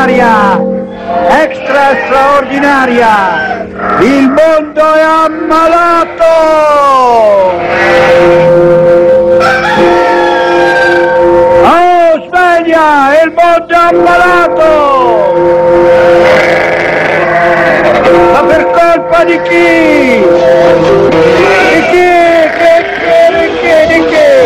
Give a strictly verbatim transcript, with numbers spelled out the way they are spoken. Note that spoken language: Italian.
straordinaria, extra straordinaria, il mondo è ammalato! Oh, sveglia, il mondo è ammalato! Ma per colpa di chi?